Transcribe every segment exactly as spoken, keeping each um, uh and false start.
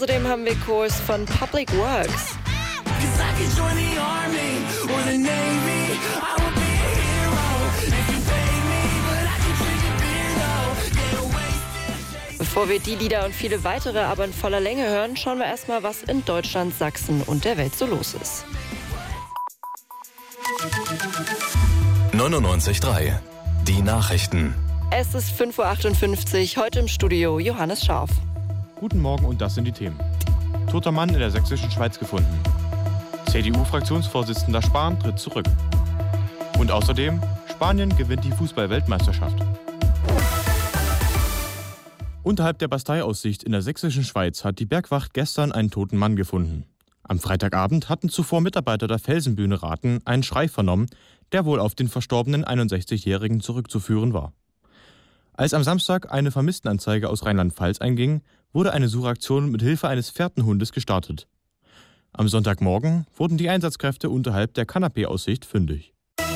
Außerdem haben wir Chorus von Public Works. Bevor wir die Lieder und viele weitere aber in voller Länge hören, schauen wir erstmal, was in Deutschland, Sachsen und der Welt so los ist. neunundneunzig Komma drei. Die Nachrichten. Es ist fünf Uhr achtundfünfzig, heute im Studio Johannes Scharf. Guten Morgen und das sind die Themen. Toter Mann in der sächsischen Schweiz gefunden. C D U-Fraktionsvorsitzender Spahn tritt zurück. Und außerdem, Spanien gewinnt die Fußball-Weltmeisterschaft. Unterhalb der Basteiaussicht in der sächsischen Schweiz hat die Bergwacht gestern einen toten Mann gefunden. Am Freitagabend hatten zuvor Mitarbeiter der Felsenbühne Raten einen Schrei vernommen, der wohl auf den verstorbenen einundsechzigjährigen zurückzuführen war. Als am Samstag eine Vermisstenanzeige aus Rheinland-Pfalz einging, wurde eine Suchaktion mit Hilfe eines Fährtenhundes gestartet. Am Sonntagmorgen wurden die Einsatzkräfte unterhalb der Kanapee-Aussicht fündig.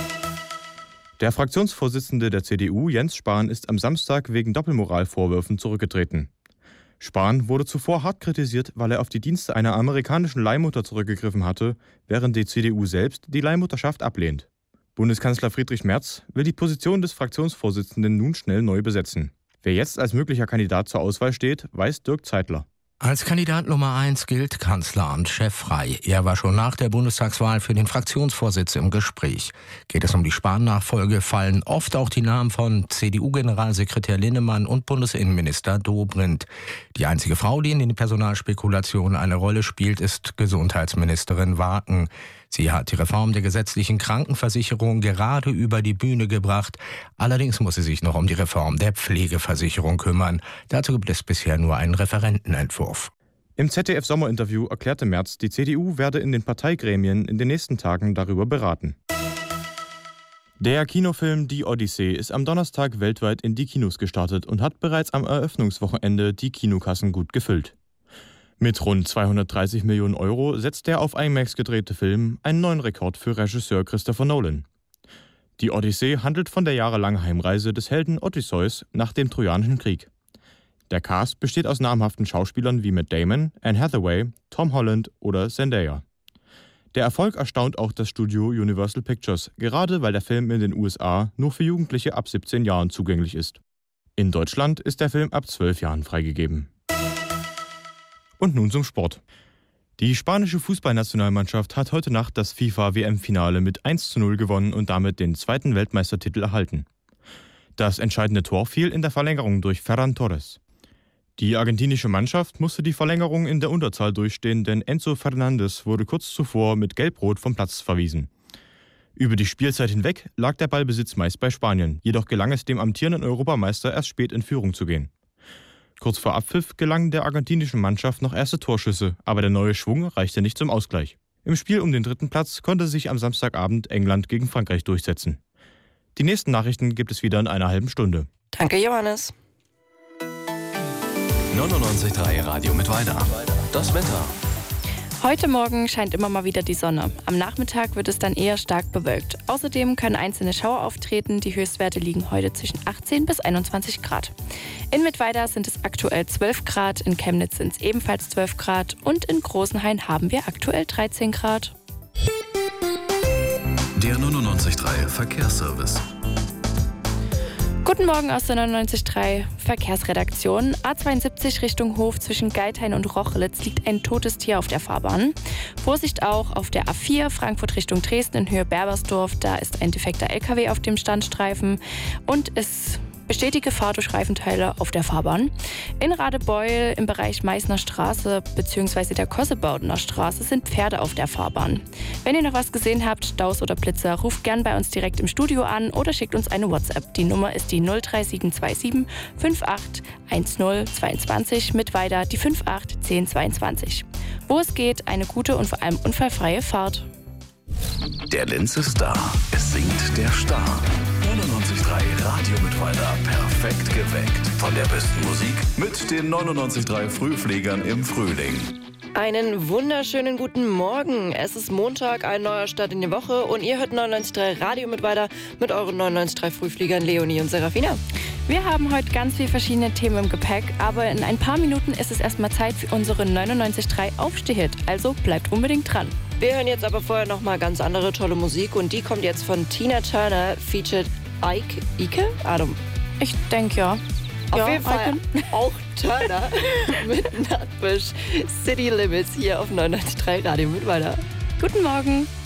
Der Fraktionsvorsitzende der C D U, Jens Spahn, ist am Samstag wegen Doppelmoralvorwürfen zurückgetreten. Spahn wurde zuvor hart kritisiert, weil er auf die Dienste einer amerikanischen Leihmutter zurückgegriffen hatte, während die C D U selbst die Leihmutterschaft ablehnt. Bundeskanzler Friedrich Merz will die Position des Fraktionsvorsitzenden nun schnell neu besetzen. Wer jetzt als möglicher Kandidat zur Auswahl steht, weiß Dirk Zeitler. Als Kandidat Nummer eins gilt Kanzleramtschef Frey. Er war schon nach der Bundestagswahl für den Fraktionsvorsitz im Gespräch. Geht es um die Spahn-Nachfolge, fallen oft auch die Namen von C D U-Generalsekretär Linnemann und Bundesinnenminister Dobrindt. Die einzige Frau, die in den Personalspekulationen eine Rolle spielt, ist Gesundheitsministerin Waken. Sie hat die Reform der gesetzlichen Krankenversicherung gerade über die Bühne gebracht. Allerdings muss sie sich noch um die Reform der Pflegeversicherung kümmern. Dazu gibt es bisher nur einen Referentenentwurf. Im Z D F-Sommerinterview erklärte Merz, die C D U werde in den Parteigremien in den nächsten Tagen darüber beraten. Der Kinofilm Die Odyssee ist am Donnerstag weltweit in die Kinos gestartet und hat bereits am Eröffnungswochenende die Kinokassen gut gefüllt. Mit rund zweihundertdreißig Millionen Euro setzt der auf IMAX gedrehte Film einen neuen Rekord für Regisseur Christopher Nolan. Die Odyssee handelt von der jahrelangen Heimreise des Helden Odysseus nach dem Trojanischen Krieg. Der Cast besteht aus namhaften Schauspielern wie Matt Damon, Anne Hathaway, Tom Holland oder Zendaya. Der Erfolg erstaunt auch das Studio Universal Pictures, gerade weil der Film in den U S A nur für Jugendliche ab siebzehn Jahren zugänglich ist. In Deutschland ist der Film ab zwölf Jahren freigegeben. Und nun zum Sport. Die spanische Fußballnationalmannschaft hat heute Nacht das FIFA-W M-Finale mit eins zu null gewonnen und damit den zweiten Weltmeistertitel erhalten. Das entscheidende Tor fiel in der Verlängerung durch Ferran Torres. Die argentinische Mannschaft musste die Verlängerung in der Unterzahl durchstehen, denn Enzo Fernandez wurde kurz zuvor mit Gelb-Rot vom Platz verwiesen. Über die Spielzeit hinweg lag der Ballbesitz meist bei Spanien, jedoch gelang es dem amtierenden Europameister erst spät in Führung zu gehen. Kurz vor Abpfiff gelangen der argentinischen Mannschaft noch erste Torschüsse, aber der neue Schwung reichte nicht zum Ausgleich. Im Spiel um den dritten Platz konnte sich am Samstagabend England gegen Frankreich durchsetzen. Die nächsten Nachrichten gibt es wieder in einer halben Stunde. Danke, Johannes. neunundneunzig Komma drei Radio Mittweida. Das Wetter. Heute Morgen scheint immer mal wieder die Sonne. Am Nachmittag wird es dann eher stark bewölkt. Außerdem können einzelne Schauer auftreten. Die Höchstwerte liegen heute zwischen achtzehn bis einundzwanzig Grad. In Mittweida sind es aktuell zwölf Grad, in Chemnitz sind es ebenfalls zwölf Grad und in Großenhain haben wir aktuell dreizehn Grad. Der neunundneunzig Komma drei Verkehrsservice. Guten Morgen aus der neunundneunzig Komma drei Verkehrsredaktion. A zweiundsiebzig Richtung Hof zwischen Geithain und Rochlitz liegt ein totes Tier auf der Fahrbahn. Vorsicht auch auf der A vier Frankfurt Richtung Dresden in Höhe Berbersdorf. Da ist ein defekter L K W auf dem Standstreifen und es besteht die Gefahr durch Reifenteile auf der Fahrbahn. In Radebeul im Bereich Meißner Straße bzw. der Kossebaudener Straße sind Pferde auf der Fahrbahn. Wenn ihr noch was gesehen habt, Staus oder Blitzer, ruft gern bei uns direkt im Studio an oder schickt uns eine WhatsApp. Die Nummer ist die null drei sieben zwei sieben fünf acht eins null zwei mit weiter die fünf acht zehn zweiundzwanzig. Wo es geht, eine gute und vor allem unfallfreie Fahrt. Der Linz ist da. Es singt der Star. neunundneunzig Komma drei Radio Mittweida. Perfekt geweckt. Von der besten Musik mit den neunundneunzig Komma drei Frühfliegern im Frühling. Einen wunderschönen guten Morgen. Es ist Montag, ein neuer Start in die Woche und ihr hört neunundneunzig Komma drei Radio Mittweida mit euren neunundneunzig Komma drei Frühfliegern Leonie und Serafina. Wir haben heute ganz viele verschiedene Themen im Gepäck, aber in ein paar Minuten ist es erstmal Zeit für unsere neunundneunzig Komma drei Aufstehhit. Also bleibt unbedingt dran. Wir hören jetzt aber vorher noch mal ganz andere tolle Musik und die kommt jetzt von Tina Turner, featured Ike. Ike? Adam. Ich denke ja. Auf ja, jeden Fall Ike. auch Turner mit Nutbush. City Limits hier auf neunundneunzig Komma drei Radio Mittweida. Guten Morgen.